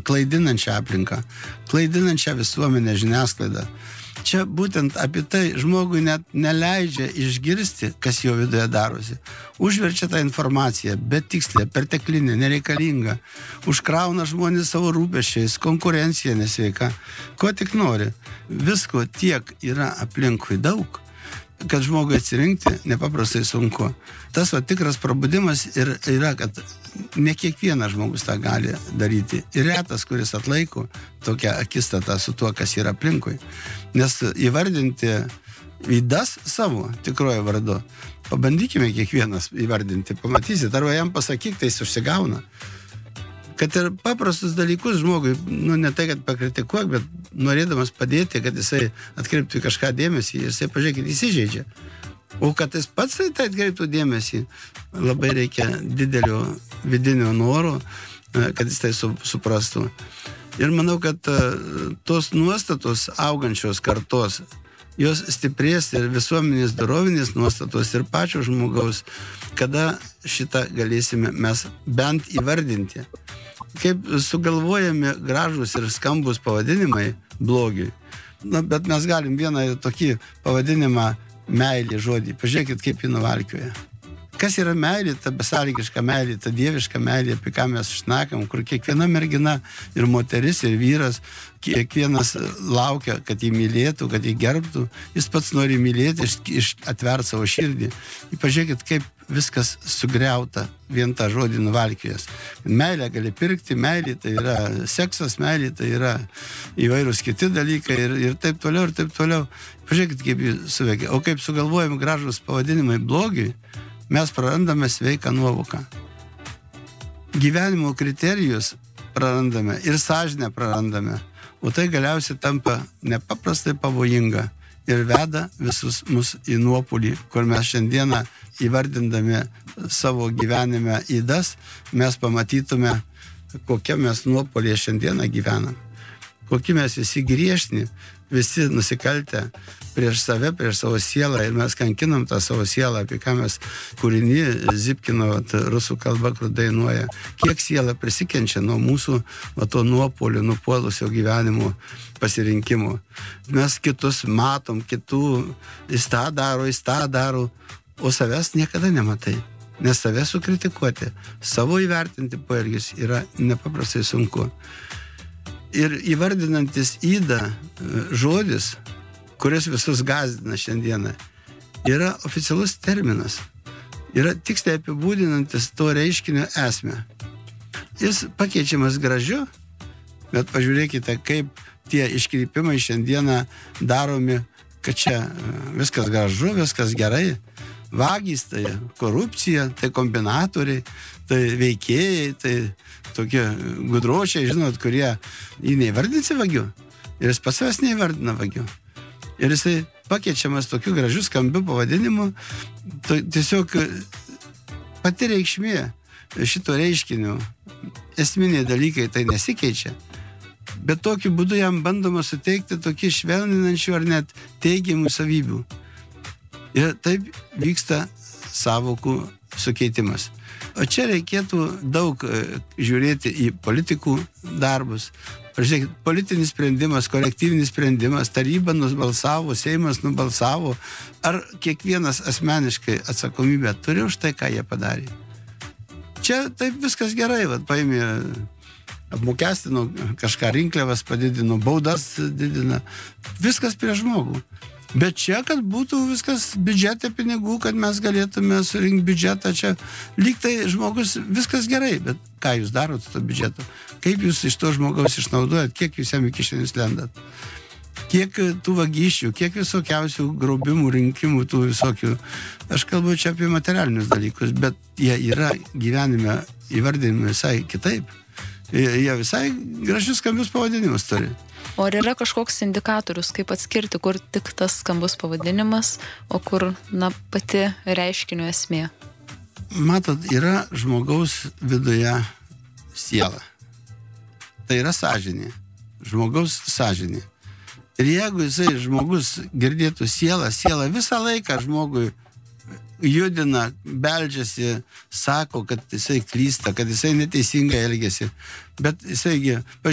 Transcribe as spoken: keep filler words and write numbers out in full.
klaidinančią aplinką, klaidinančią visuomenę, žiniasklaidą. Čia būtent apie tai žmogui net neleidžia išgirsti, kas jo viduje darosi. Užverčia tą informaciją, betikslė, perteklinė, nereikalinga. Užkrauna žmonės savo rūpesčiais, konkurencija nesveika. Ko tik nori. Visko tiek yra aplinkui daug, kad žmogui atsirinkti nepaprastai sunku. Tas va tikras prabudimas ir yra, kad ne kiekvienas žmogus tą gali daryti. Ir retas, kuris atlaiko tokią akistatą su tuo, kas yra aplinkui. Nes įvardinti ydas savo tikrojo vardu, pabandykime kiekvienas įvardinti, pamatysit, arba jam pasakyk, tai jis užsigauna. Kad ir paprastus dalykus žmogui, nu ne tai, kad pakritikuok, bet norėdamas padėti, kad jisai atkreiptų į kažką dėmesį, jisai, pažiūrėkit, įsižeidžia. O kad jis pats tai atkreiptų dėmesį, labai reikia didelio vidinio noro, kad jis tai suprastų. Ir manau, kad tos nuostatos augančios kartos, jos stiprės ir visuomenės dorovinės nuostatos ir pačio žmogaus, kada šitą galėsime mes bent įvardinti. Kaip sugalvojami gražus ir skambus pavadinimai blogiui. Na, bet mes galim vieną tokį pavadinimą meilė žodį. Pažiūrėkit, kaip jį nuvalkioja. Kas yra meilė, ta besąlygiška meilė, ta dieviška meilė, apie ką mes šnekam, kur kiekviena mergina ir moteris, ir vyras, kiekvienas laukia, kad jį mylėtų, kad jį gerbtų. Jis pats nori mylėti, iš, iš atvert savo širdį. Ir pažiūrėkit, kaip viskas sugriauta vien tą žodį nuvalkijęs. Meilę gali pirkti, meilė tai yra seksas, meilė tai yra įvairūs kiti dalykai ir, ir taip toliau, ir taip toliau. Pažiūrėkit, kaip jį suveikia. O kaip sugalvojami gražus pavadinimai blogiui, mes prarandame sveiką nuovoką. Gyvenimo kriterijus prarandame ir sąžinę prarandame. O tai galiausiai tampa nepaprastai pavojinga ir veda visus mus į nuopolį, kur mes šiandieną įvardindami savo gyvenime ydas, mes pamatytume, kokia mes nuopolė šiandieną gyvenam. Kokie mes visi griežtini, visi nusikaltę prieš save, prieš savo sielą ir mes kankinam tą savo sielą, apie ką mes kūrinį Zipkino rusų kalba, kur dainuoja. Kiek siela prisikenčia nuo mūsų nuo to nuopolio, nupuolusio gyvenimo pasirinkimo. Mes kitus matom, kitų jis tą daro, jis tą daro, o savęs niekada nematai. Nes save sukritikuoti, savo įvertinti poelgis yra nepaprastai sunku. Ir įvardinantis ydą žodis, kuris visus gazdina šiandieną, yra oficialus terminas. Yra tiksliai apibūdinantis to reiškinio esmę. Jis pakeičiamas gražiu, bet pažiūrėkite, kaip tie iškrypimai šiandieną daromi, kad čia viskas gražu, viskas gerai. Vagys, tai korupcija, tai kombinatoriai, tai veikėjai, tai tokie gudročiai, žinot, kurie jį neįvardinsi vagiu. Ir jis pats savęs neįvardina vagiu. Ir jisai pakeičiamas tokiu gražiu skambiu pavadinimu. Tiesiog pati reikšmė šito reiškinio, esminiai dalykai tai nesikeičia. Bet tokiu būdu jam bandoma suteikti tokį švelninančių ar net teigiamų savybių. Ir taip vyksta sąvokų sukeitimas. O čia reikėtų daug žiūrėti į politikų darbus. Pažiūrėkit, politinis sprendimas, kolektyvinis sprendimas, taryba nubalsavo, Seimas nubalsavo. Ar kiekvienas asmeniškai atsakomybę turi už tai, ką jie padarė? Čia taip viskas gerai, vat, paėmė, apmokestino kažką, rinkliavas padidino, baudas didina. Viskas prie žmogų. Bet čia, kad būtų viskas biudžete pinigų, kad mes galėtume surinkti biudžetą, čia lyg tai žmogus, viskas gerai, bet ką jūs darot su to biudžetu? Kaip jūs iš to žmogaus išnaudojat, kiek jūs jam į kišenis lendat? Kiek tų vagysčių, kiek visokiausių grobimų, rinkimų, tų visokių. Aš kalbu čia apie materialinius dalykus, bet jie yra gyvenime įvardinami visai kitaip. Jie visai gražius skambius pavadinimus turi. O ar yra kažkoks indikatorius, kaip atskirti, kur tik tas skambus pavadinimas, o kur, na, pati reiškinio esmė? Matot, yra žmogaus viduje siela. Tai yra sąžinė. Žmogaus sąžinė. Ir jeigu jisai žmogus girdėtų sielą, siela visą laiką žmogui judina, beldžiasi, sako, kad jisai klysta, kad jisai neteisingai elgiasi. Bet jisaigi